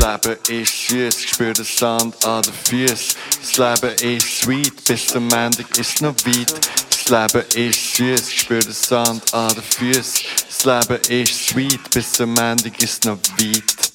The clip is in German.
Leben ist süß, ich spür den Sand an den Füßen. Das Leben ist sweet, bis zum Ende ist noch weit. Das Leben ist süß, ich spür den Sand an den Füßen. Das Leben ist sweet, bis zum Ende ist noch weit.